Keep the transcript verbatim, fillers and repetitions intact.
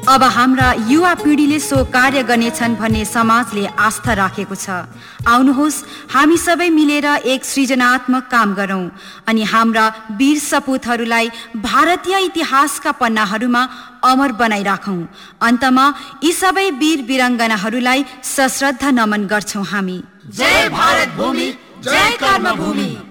अब हाम्रा युवा पिँढीले सो कार्य गर्नेछन् भन्ने समाजले आस्था राखेको छ। आउनुहोस् हामी सबै मिलेर एक सृजनात्मक काम गरौं अनि हाम्रा वीर सपूतहरूलाई भारतीय इतिहासका पन्नाहरूमा अमर बनाइराखौं। अन्तमा यी सबै वीर वीरांगनाहरूलाई सश्रद्धा नमन गर्छौं हामी। जय भारत भूमि, जय कर्मभूमि।